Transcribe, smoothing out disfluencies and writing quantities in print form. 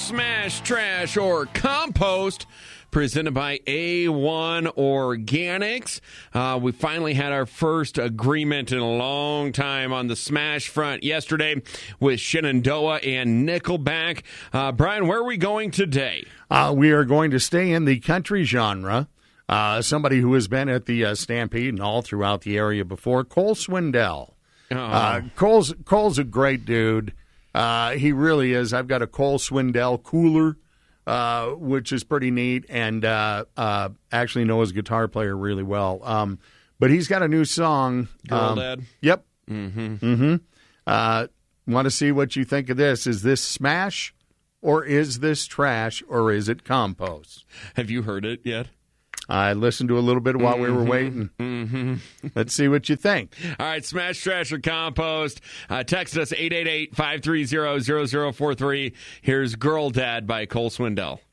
Smash, Trash, or Compost, presented by A1 Organics. We finally had our first agreement in a long time on the Smash front yesterday with Shenandoah and Nickelback. Brian, where are we going today? We are going to stay in the country genre. Somebody who has been at the Stampede and all throughout the area before, Cole Swindell. Cole's a great dude. He really is. I've got a Cole Swindell cooler, which is pretty neat, and actually know his guitar player really well. But he's got a new song. Girl Dad? Yep. Want to see what you think of this. Is this smash, or is this trash, or is it compost? Have you heard it yet? I listened to a little bit while we were waiting. Let's see what you think. All right, Smash, Trash, or Compost. Text us 888-530-0043. Here's Girl Dad by Cole Swindell.